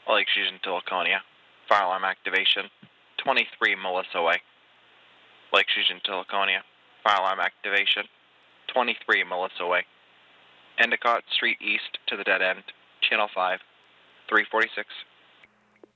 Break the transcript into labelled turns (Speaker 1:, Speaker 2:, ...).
Speaker 1: Lake Fusion to Laconia. Fire alarm activation. 23 Melissa Way. Lake Fusion to Laconia. Fire alarm activation. 23 Melissa Way. Endicott Street East to the dead end. Channel 5. 346.